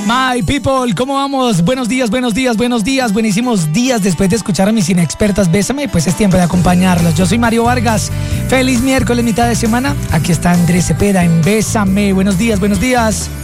My people, ¿cómo vamos? Buenos días, buenos días, buenos días. Buenísimos días después de escuchar a mis inexpertas. Bésame, pues es tiempo de acompañarlos. Yo soy Mario Vargas. Feliz miércoles, mitad de semana. Aquí está Andrés Cepeda en Bésame. Buenos días, buenos días.